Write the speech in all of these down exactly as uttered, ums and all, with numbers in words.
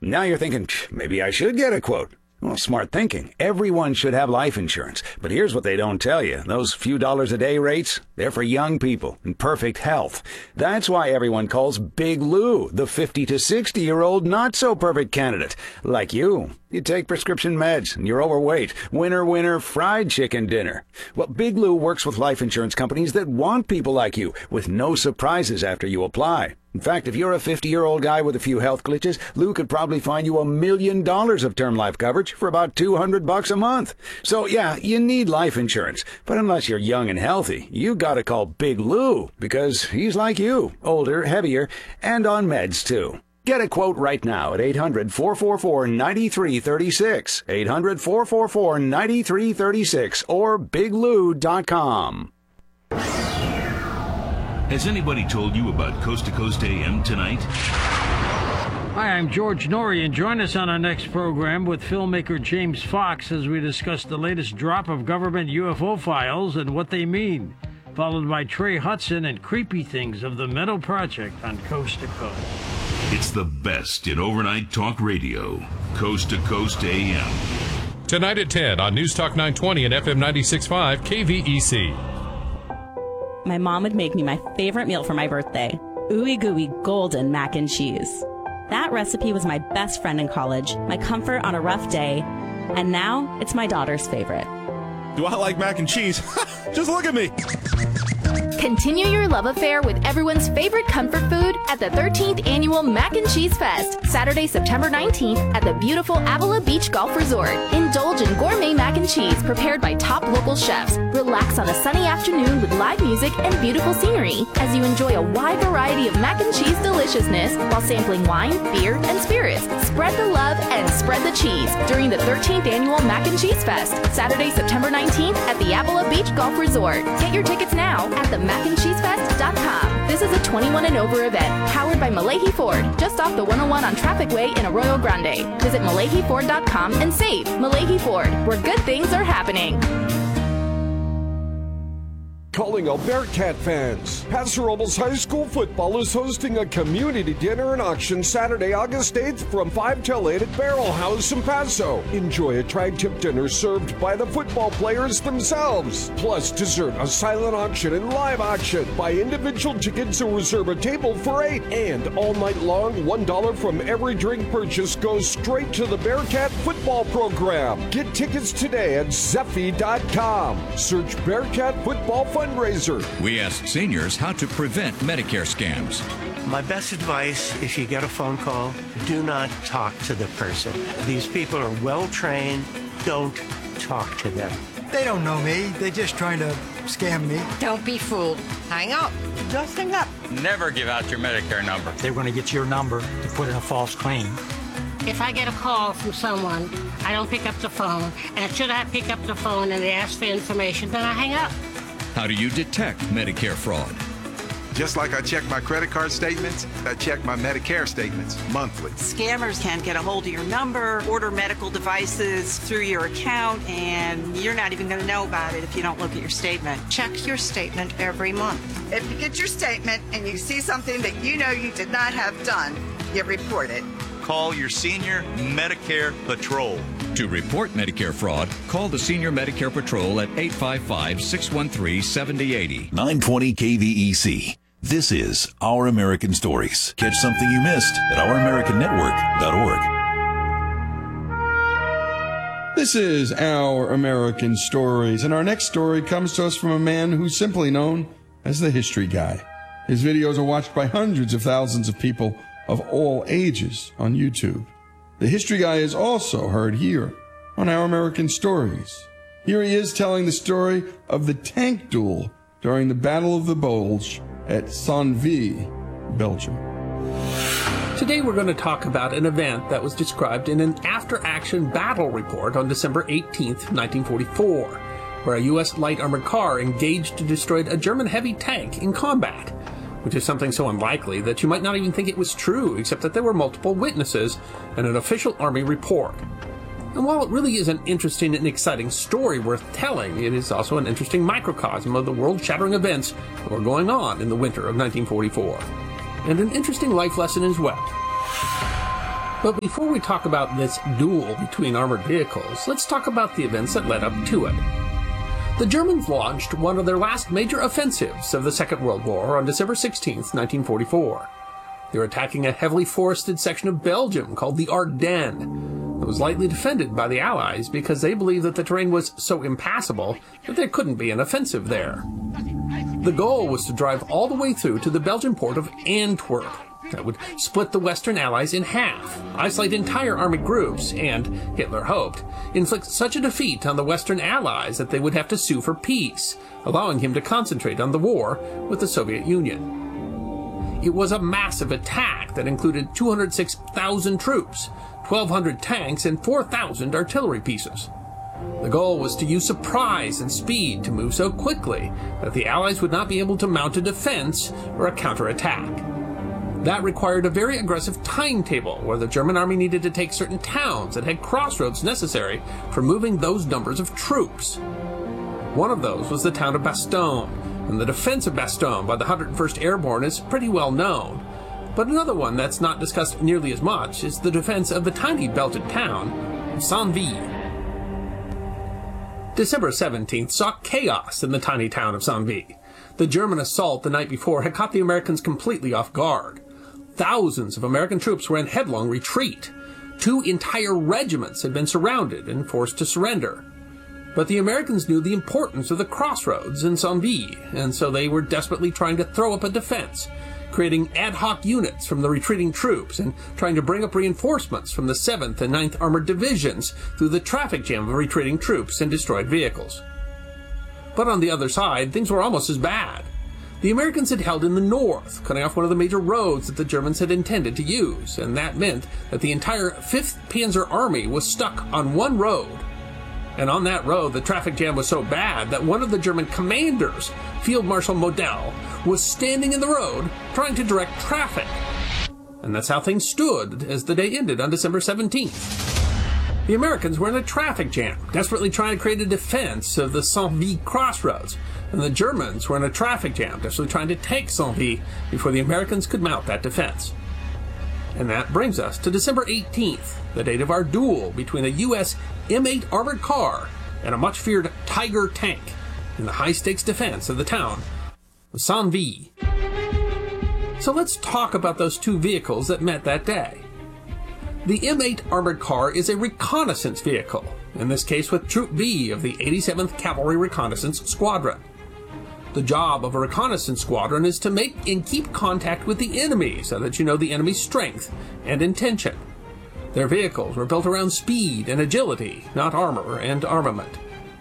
Now you're thinking, maybe I should get a quote. Well, smart thinking. Everyone should have life insurance. But here's what they don't tell you. Those few dollars a day rates, they're for young people in perfect health. That's why everyone calls Big Lou the fifty to sixty-year-old not-so-perfect candidate. Like you. You take prescription meds, and you're overweight. Winner, winner, fried chicken dinner. Well, Big Lou works with life insurance companies that want people like you, with no surprises after you apply. In fact, if you're a fifty-year-old guy with a few health glitches, Lou could probably find you a million dollars of term life coverage for about two hundred bucks a month. So, yeah, you need life insurance. But unless you're young and healthy, you gotta call Big Lou, because he's like you, older, heavier, and on meds, too. Get a quote right now at eight hundred, four four four, nine three three six, eight hundred, four four four, nine three three six, or big lou dot com. Has anybody told you about Coast to Coast A M tonight? Hi, I'm George Norrie, and join us on our next program with filmmaker James Fox as we discuss the latest drop of government U F O files and what they mean, followed by Trey Hudson and creepy things of the Meadow Project on Coast to Coast. It's the best in overnight talk radio. Coast to Coast A M. Tonight at ten on News Talk nine twenty and F M ninety-six point five K V E C. My mom would make me my favorite meal for my birthday, ooey gooey golden mac and cheese. That recipe was my best friend in college, my comfort on a rough day, and now it's my daughter's favorite. Do I like mac and cheese? Just look at me. Continue your love affair with everyone's favorite comfort food at the thirteenth Annual Mac and Cheese Fest, Saturday, September nineteenth at the beautiful Avila Beach Golf Resort. Indulge in gourmet mac and cheese prepared by top local chefs. Relax on a sunny afternoon with live music and beautiful scenery as you enjoy a wide variety of mac and cheese deliciousness while sampling wine, beer, and spirits. Spread the love and spread the cheese during the thirteenth Annual Mac and Cheese Fest, Saturday, September nineteenth at the Avila Beach Golf Resort. Get your tickets now at the mac and cheese fest dot com. This is a twenty-one and over event, powered by Malahi Ford, just off the one oh one on Traffic Way in Arroyo Grande. Visit malahi ford dot com and save. Malahi Ford, where good things are happening. Calling all Bearcat fans. Paso Robles High School football is hosting a community dinner and auction Saturday, August eighth from five till eight at Barrel House in Paso. Enjoy a tri-tip dinner served by the football players themselves. Plus dessert, a silent auction, and live auction. Buy individual tickets and reserve a table for eight. And all night long, one dollar from every drink purchase goes straight to the Bearcat football program. Get tickets today at zeffy dot com. Search Bearcat Football Fundraiser. We asked seniors how to prevent Medicare scams. My best advice, if you get a phone call, do not talk to the person. These people are well trained. Don't talk to them. They don't know me. They're just trying to scam me. Don't be fooled. Hang up. Just hang up. Never give out your Medicare number. They're going to get your number to put in a false claim. If I get a call from someone, I don't pick up the phone, and should I pick up the phone and they ask for information, then I hang up. How do you detect Medicare fraud? Just like I check my credit card statements, I check my Medicare statements monthly. Scammers can get a hold of your number, order medical devices through your account, and you're not even going to know about it if you don't look at your statement. Check your statement every month. If you get your statement and you see something that you know you did not have done, you report it. Call your Senior Medicare Patrol. To report Medicare fraud, call the Senior Medicare Patrol at eight five five, six one three, seven zero eight zero. nine twenty K V E C. This is Our American Stories. Catch something you missed at our american network dot org. This is Our American Stories, and our next story comes to us from a man who's simply known as the History Guy. His videos are watched by hundreds of thousands of people of all ages on YouTube. The History Guy is also heard here on Our American Stories. Here he is telling the story of the tank duel during the Battle of the Bulge at Sonneville, Belgium. Today we're going to talk about an event that was described in an after-action battle report on December eighteenth, nineteen forty-four, where a U S light armored car engaged and destroyed a German heavy tank in combat, which is something so unlikely that you might not even think it was true, except that there were multiple witnesses and an official Army report. And while it really is an interesting and exciting story worth telling, it is also an interesting microcosm of the world-shattering events that were going on in the winter of nineteen forty-four. And an interesting life lesson as well. But before we talk about this duel between armored vehicles, let's talk about the events that led up to it. The Germans launched one of their last major offensives of the Second World War on December sixteenth, nineteen forty-four. They were attacking a heavily forested section of Belgium called the Ardennes. It was lightly defended by the Allies because they believed that the terrain was so impassable that there couldn't be an offensive there. The goal was to drive all the way through to the Belgian port of Antwerp. That would split the Western Allies in half, isolate entire army groups, and, Hitler hoped, inflict such a defeat on the Western Allies that they would have to sue for peace, allowing him to concentrate on the war with the Soviet Union. It was a massive attack that included two hundred six thousand troops, twelve hundred tanks, and four thousand artillery pieces. The goal was to use surprise and speed to move so quickly that the Allies would not be able to mount a defense or a counterattack. That required a very aggressive timetable where the German army needed to take certain towns that had crossroads necessary for moving those numbers of troops. One of those was the town of Bastogne, and the defense of Bastogne by the one hundred first Airborne is pretty well known. But another one that's not discussed nearly as much is the defense of the tiny Belgian town of Saint-Vith. December seventeenth saw chaos in the tiny town of Saint-Vith. The German assault the night before had caught the Americans completely off guard. Thousands of American troops were in headlong retreat. Two entire regiments had been surrounded and forced to surrender. But the Americans knew the importance of the crossroads in Saint-Vith, and so they were desperately trying to throw up a defense, creating ad hoc units from the retreating troops and trying to bring up reinforcements from the seventh and ninth Armored Divisions through the traffic jam of retreating troops and destroyed vehicles. But on the other side, things were almost as bad. The Americans had held in the north, cutting off one of the major roads that the Germans had intended to use, and that meant that the entire fifth Panzer Army was stuck on one road. And on that road, the traffic jam was so bad that one of the German commanders, Field Marshal Model, was standing in the road trying to direct traffic. And that's how things stood as the day ended on December seventeenth. The Americans were in a traffic jam, desperately trying to create a defense of the Saint-Vith crossroads, and the Germans were in a traffic jam, desperately trying to take Saint-Vith before the Americans could mount that defense. And that brings us to December eighteenth, the date of our duel between a U S M eight armored car and a much-feared Tiger tank in the high-stakes defense of the town of Saint-Vith. So let's talk about those two vehicles that met that day. The M eight armored car is a reconnaissance vehicle, in this case with Troop B of the eighty-seventh Cavalry Reconnaissance Squadron. The job of a reconnaissance squadron is to make and keep contact with the enemy so that you know the enemy's strength and intention. Their vehicles were built around speed and agility, not armor and armament.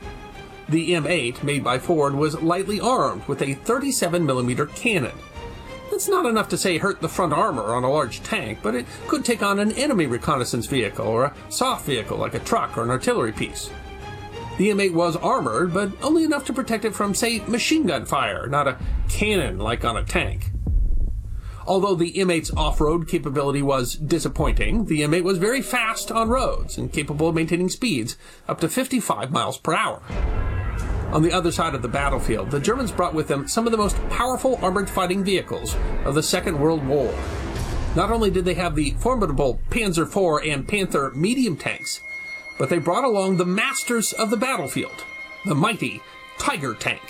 The M eight, made by Ford, was lightly armed with a thirty-seven millimeter cannon. That's not enough to say hurt the front armor on a large tank, but it could take on an enemy reconnaissance vehicle or a soft vehicle like a truck or an artillery piece. The M eight was armored, but only enough to protect it from, say, machine gun fire, not a cannon like on a tank. Although the M eight's off-road capability was disappointing, the M eight was very fast on roads and capable of maintaining speeds up to fifty-five miles per hour. On the other side of the battlefield, the Germans brought with them some of the most powerful armored fighting vehicles of the Second World War. Not only did they have the formidable Panzer four and Panther medium tanks, but they brought along the masters of the battlefield, the mighty Tiger tank.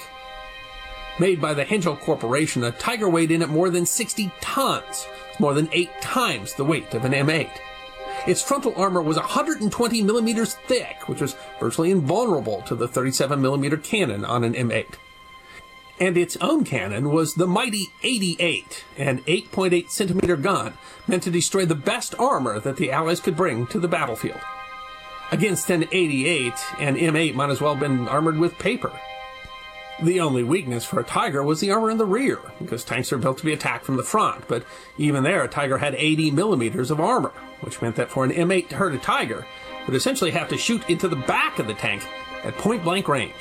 Made by the Henschel Corporation, a Tiger weighed in at more than sixty tons, more than eight times the weight of an M eight. Its frontal armor was one hundred twenty millimeters thick, which was virtually invulnerable to the thirty-seven millimeter cannon on an M eight. And its own cannon was the mighty eighty-eight, an eight point eight centimeter gun meant to destroy the best armor that the Allies could bring to the battlefield. Against an eighty-eight, an M eight might as well have been armored with paper. The only weakness for a Tiger was the armor in the rear, because tanks are built to be attacked from the front, but even there, a Tiger had eighty millimeters of armor, which meant that for an M eight to hurt a Tiger, it would essentially have to shoot into the back of the tank at point-blank range.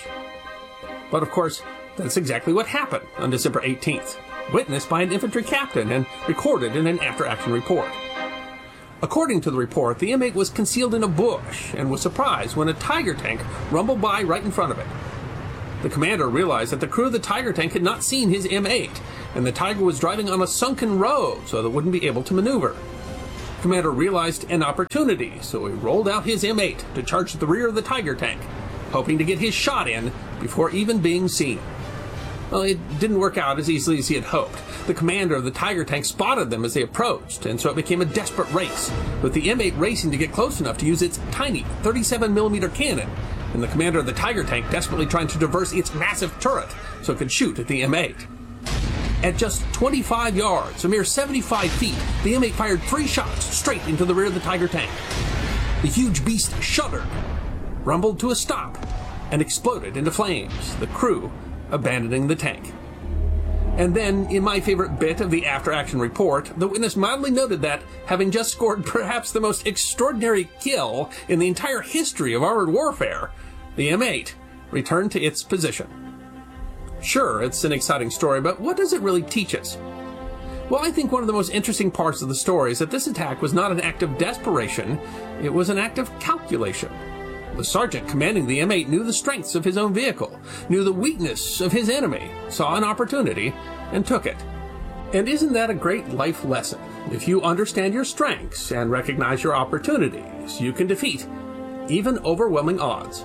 But of course, that's exactly what happened on December eighteenth, witnessed by an infantry captain and recorded in an after-action report. According to the report, the M eight was concealed in a bush and was surprised when a Tiger tank rumbled by right in front of it. The commander realized that the crew of the Tiger tank had not seen his M eight, and the Tiger was driving on a sunken road so that it wouldn't be able to maneuver. Commander realized an opportunity, so he rolled out his M eight to charge the rear of the Tiger tank, hoping to get his shot in before even being seen. Well, it didn't work out as easily as he had hoped. The commander of the Tiger tank spotted them as they approached, and so it became a desperate race, with the M eight racing to get close enough to use its tiny thirty-seven millimeter cannon, and the commander of the Tiger tank desperately trying to traverse its massive turret so it could shoot at the M eight. At just twenty-five yards, a mere seventy-five feet, the M eight fired three shots straight into the rear of the Tiger tank. The huge beast shuddered, rumbled to a stop, and exploded into flames, the crew abandoning the tank. And then, in my favorite bit of the after-action report, the witness mildly noted that, having just scored perhaps the most extraordinary kill in the entire history of armored warfare, the M eight returned to its position. Sure, it's an exciting story, but what does it really teach us? Well, I think one of the most interesting parts of the story is that this attack was not an act of desperation, it was an act of calculation. The sergeant commanding the M eight knew the strengths of his own vehicle, knew the weakness of his enemy, saw an opportunity, and took it. And isn't that a great life lesson? If you understand your strengths and recognize your opportunities, you can defeat even overwhelming odds.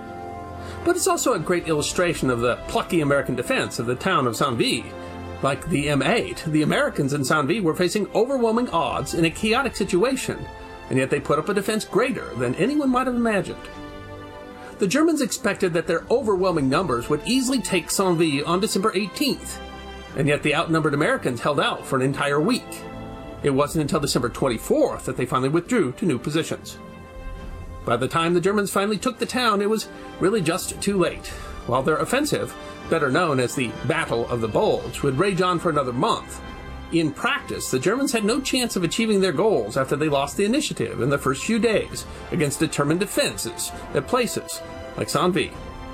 But it's also a great illustration of the plucky American defense of the town of Sanvy. Like the M eight, the Americans in Sanvy were facing overwhelming odds in a chaotic situation, and yet they put up a defense greater than anyone might have imagined. The Germans expected that their overwhelming numbers would easily take Sanvy on December eighteenth, and yet the outnumbered Americans held out for an entire week. It wasn't until December twenty-fourth that they finally withdrew to new positions. By the time the Germans finally took the town, it was really just too late. While their offensive, better known as the Battle of the Bulge, would rage on for another month, in practice, the Germans had no chance of achieving their goals after they lost the initiative in the first few days against determined defenses at places like Sanvy.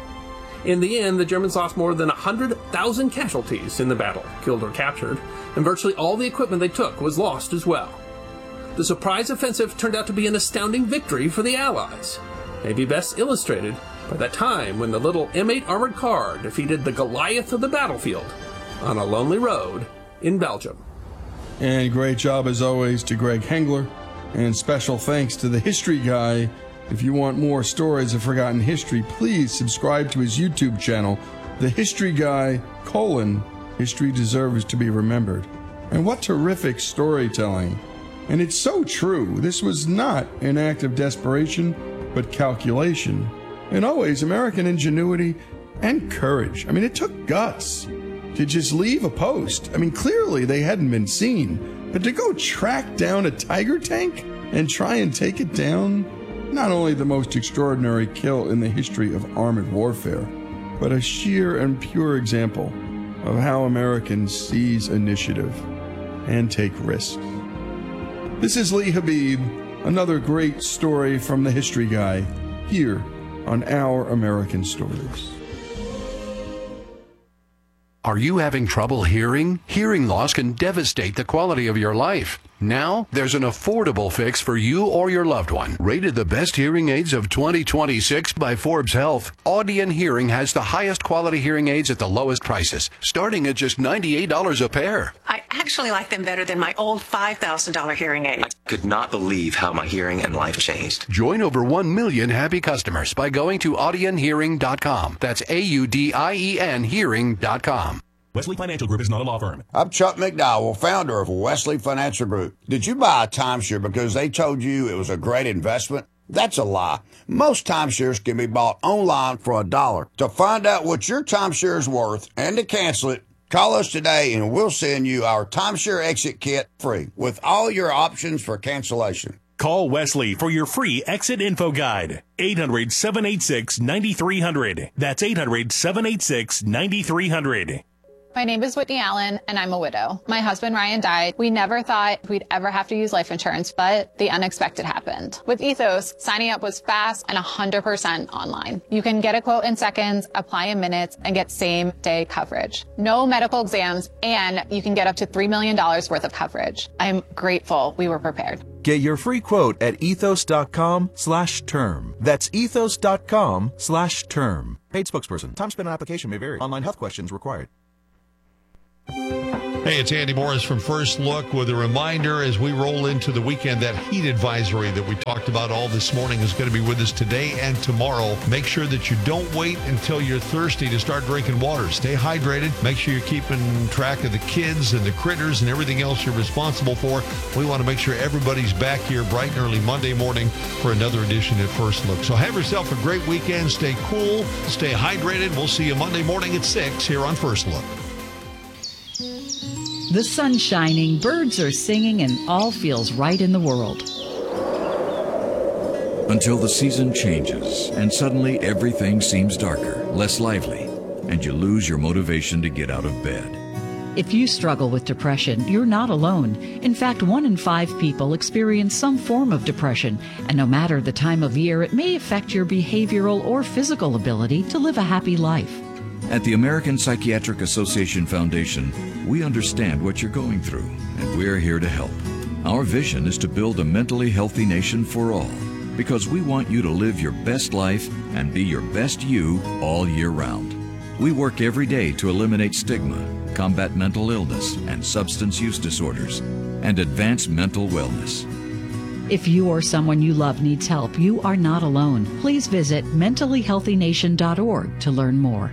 In the end, the Germans lost more than one hundred thousand casualties in the battle, killed or captured, and virtually all the equipment they took was lost as well. The surprise offensive turned out to be an astounding victory for the Allies, maybe best illustrated by that time when the little M eight armored car defeated the Goliath of the battlefield on a lonely road in Belgium. And great job as always to Greg Hengler, and special thanks to the History Guy. If you want more stories of forgotten history, please subscribe to his YouTube channel, The History Guy, colon, History Deserves to be Remembered. And what terrific storytelling. And it's so true. This was not an act of desperation, but calculation. And always American ingenuity and courage. I mean, it took guts to just leave a post. I mean, clearly they hadn't been seen, but to go track down a Tiger tank and try and take it down, not only the most extraordinary kill in the history of armored warfare, but a sheer and pure example of how Americans seize initiative and take risks. This is Lee Habib, another great story from the History Guy, here on Our American Stories. Are you having trouble hearing? Hearing loss can devastate the quality of your life. Now, there's an affordable fix for you or your loved one. Rated the best hearing aids of twenty twenty-six by Forbes Health, Audion Hearing has the highest quality hearing aids at the lowest prices, starting at just ninety-eight dollars a pair. I actually like them better than my old five thousand dollars hearing aid. I could not believe how my hearing and life changed. Join over one million happy customers by going to audion hearing dot com. That's A U D I E N hearing dot com. Wesley Financial Group is not a law firm. I'm Chuck McDowell, founder of Wesley Financial Group. Did you buy a timeshare because they told you it was a great investment? That's a lie. Most timeshares can be bought online for a dollar. To find out what your timeshare is worth and to cancel it, call us today and we'll send you our timeshare exit kit free with all your options for cancellation. Call Wesley for your free exit info guide. eight hundred, seven eight six, nine three zero zero. That's eight hundred, seven eight six, nine three zero zero. My name is Whitney Allen, and I'm a widow. My husband, Ryan, died. We never thought we'd ever have to use life insurance, but the unexpected happened. With Ethos, signing up was fast and one hundred percent online. You can get a quote in seconds, apply in minutes, and get same-day coverage. No medical exams, and you can get up to three million dollars worth of coverage. I'm grateful we were prepared. Get your free quote at ethos.com slash term. That's ethos.com slash term. Paid spokesperson. Time spent on application may vary. Online health questions required. Hey, it's Andy Morris from First Look with a reminder as we roll into the weekend, that heat advisory that we talked about all this morning is going to be with us today and tomorrow. Make sure that you don't wait until you're thirsty to start drinking water. Stay hydrated. Make sure you're keeping track of the kids and the critters and everything else you're responsible for. We want to make sure everybody's back here bright and early Monday morning for another edition at First Look. So have yourself a great weekend. Stay cool. Stay hydrated. We'll see you Monday morning at six here on First Look. The sun's shining, birds are singing, and all feels right in the world. Until the season changes and suddenly everything seems darker, less lively, and you lose your motivation to get out of bed. If you struggle with depression, you're not alone. In fact, one in five people experience some form of depression, and no matter the time of year, it may affect your behavioral or physical ability to live a happy life. At the American Psychiatric Association Foundation, we understand what you're going through, and we're here to help. Our vision is to build a mentally healthy nation for all, because we want you to live your best life and be your best you all year round. We work every day to eliminate stigma, combat mental illness and substance use disorders, and advance mental wellness. If you or someone you love needs help, you are not alone. Please visit mentally healthy nation dot org to learn more.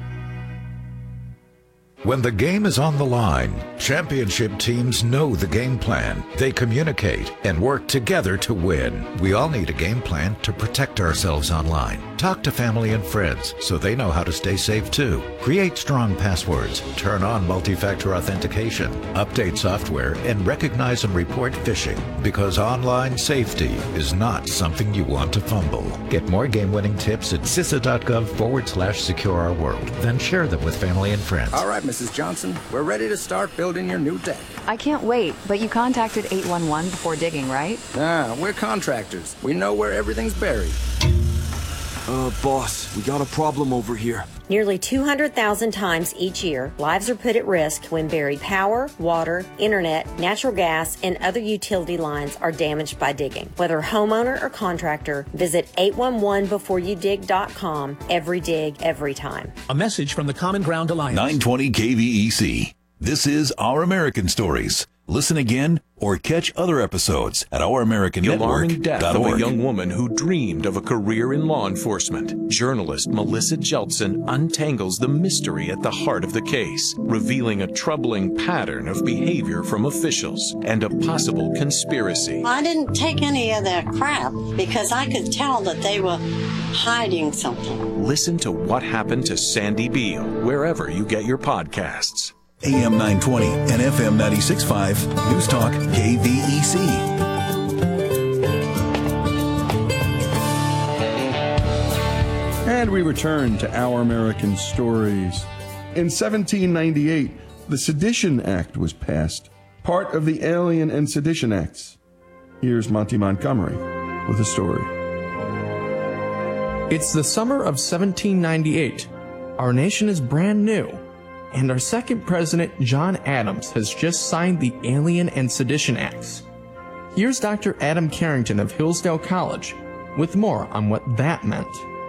When the game is on the line, championship teams know the game plan. They communicate and work together to win. We all need a game plan to protect ourselves online. Talk to family and friends so they know how to stay safe too. Create strong passwords, turn on multi-factor authentication, update software, and recognize and report phishing, because online safety is not something you want to fumble. Get more game-winning tips at CISA.gov forward slash secure our world. Then share them with family and friends. All right, Missus Johnson, we're ready to start building your new deck. I can't wait, but you contacted eight one one before digging, right? Ah, we're contractors. We know where everything's buried. Uh, boss, we got a problem over here. Nearly two hundred thousand times each year, lives are put at risk when buried power, water, internet, natural gas, and other utility lines are damaged by digging. Whether homeowner or contractor, visit eight one one before you dig dot com. Every dig, every time. A message from the Common Ground Alliance. nine twenty K V E C. This is Our American Stories. Listen again or catch other episodes at our american network dot org. The alarming death of a young woman who dreamed of a career in law enforcement. Journalist Melissa Jeltsin untangles the mystery at the heart of the case, revealing a troubling pattern of behavior from officials and a possible conspiracy. I didn't take any of that crap because I could tell that they were hiding something. Listen to What Happened to Sandy Beale wherever you get your podcasts. A M nine twenty and F M ninety-six point five, News Talk, K V E C. And we return to Our American Stories. In seventeen ninety-eight, the Sedition Act was passed, part of the Alien and Sedition Acts. Here's Monty Montgomery with a story. It's the summer of seventeen ninety-eight. Our nation is brand new. And our second president, John Adams, has just signed the Alien and Sedition Acts. Here's Doctor Adam Carrington of Hillsdale College with more on what that meant.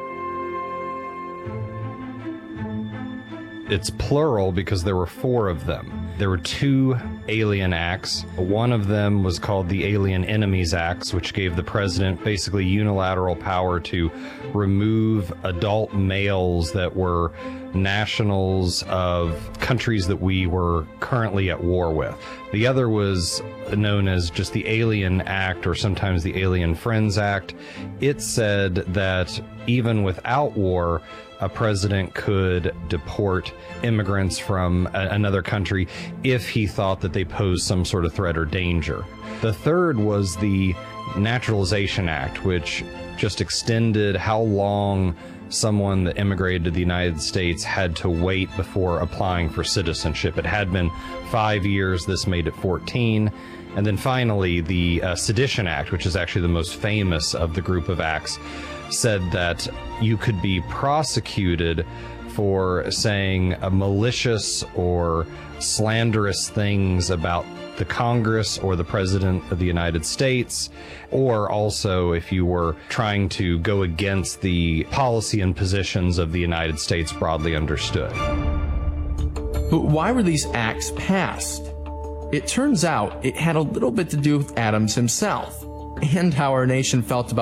It's plural because there were four of them. There were two Alien Acts. One of them was called the Alien Enemies Acts, which gave the president basically unilateral power to remove adult males that were nationals of countries that we were currently at war with. The other was known as just the Alien Act, or sometimes the Alien Friends Act. It said that even without war, a president could deport immigrants from a, another country if he thought that they posed some sort of threat or danger. The third was the Naturalization Act, which just extended how long someone that immigrated to the United States had to wait before applying for citizenship. It had been five years. This made it fourteen. And then finally, the uh, Sedition Act, which is actually the most famous of the group of acts, said that you could be prosecuted for saying uh, malicious or slanderous things about the Congress or the President of the United States, or also if you were trying to go against the policy and positions of the United States broadly understood. But why were these acts passed? It turns out it had a little bit to do with Adams himself, and how our nation felt about